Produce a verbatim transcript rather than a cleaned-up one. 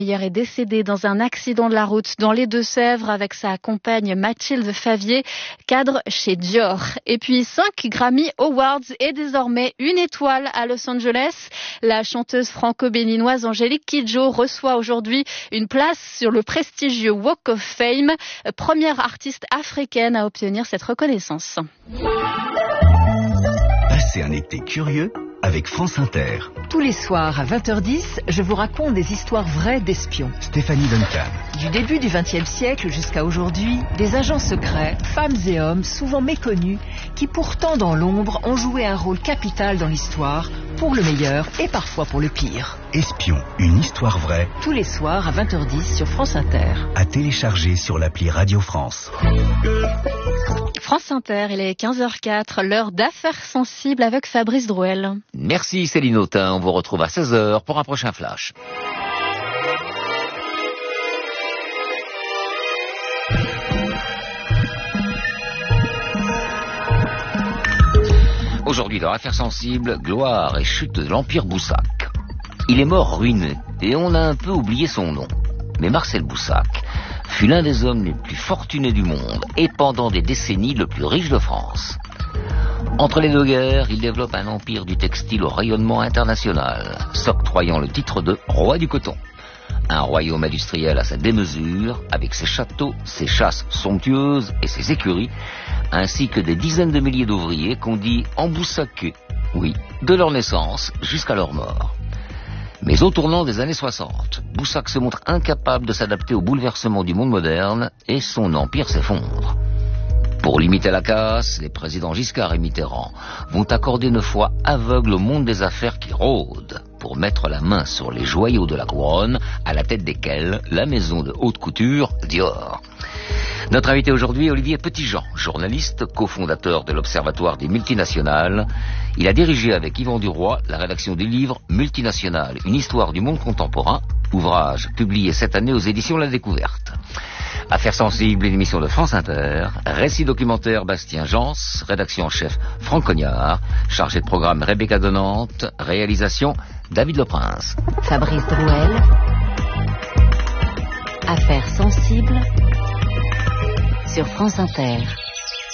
Hier est décédé dans un accident de la route dans les Deux-Sèvres avec sa compagne Mathilde Favier, cadre chez Dior. Et puis cinq Grammy Awards et désormais une étoile à Los Angeles. La chanteuse franco-béninoise Angélique Kidjo reçoit aujourd'hui une place sur le prestigieux Walk of Fame, première artiste africaine à obtenir cette reconnaissance. Passez un été curieux avec France Inter. Tous les soirs à vingt heures dix, je vous raconte des histoires vraies d'espions. Stéphanie Duncan. Du début du vingtième siècle jusqu'à aujourd'hui, des agents secrets, femmes et hommes souvent méconnus, qui pourtant dans l'ombre ont joué un rôle capital dans l'histoire, pour le meilleur et parfois pour le pire. Espion, une histoire vraie. Tous les soirs à vingt heures dix sur France Inter. À télécharger sur l'appli Radio France. France Inter, il est quinze heures quatre, l'heure d'affaires sensibles avec Fabrice Drouel. Merci Céline Autain, on vous retrouve à seize heures pour un prochain flash. Aujourd'hui dans Affaires sensibles, gloire et chute de l'Empire Boussac. Il est mort ruiné et on a un peu oublié son nom. Mais Marcel Boussac fut l'un des hommes les plus fortunés du monde et pendant des décennies le plus riche de France. Entre les deux guerres, il développe un empire du textile au rayonnement international, s'octroyant le titre de roi du coton. Un royaume industriel à sa démesure, avec ses châteaux, ses chasses somptueuses et ses écuries, ainsi que des dizaines de milliers d'ouvriers qu'on dit emboussacés, oui, de leur naissance jusqu'à leur mort. Mais au tournant des années soixante, Boussac se montre incapable de s'adapter aux bouleversements du monde moderne et son empire s'effondre. Pour limiter la casse, les présidents Giscard et Mitterrand vont accorder une foi aveugle au monde des affaires qui rôde pour mettre la main sur les joyaux de la couronne, à la tête desquels la maison de haute couture Dior. Notre invité aujourd'hui est Olivier Petitjean, journaliste, cofondateur de l'Observatoire des multinationales. Il a dirigé avec Yvan Duroy la rédaction du livre Multinationales, une histoire du monde contemporain, ouvrage publié cette année aux éditions La Découverte. Affaires sensibles, une émission de France Inter, récit documentaire Bastien Jans, rédaction en chef Franck Cognard, chargé de programme Rebecca Donante, réalisation David Leprince. Fabrice Drouel. Affaires sensibles sur France Inter.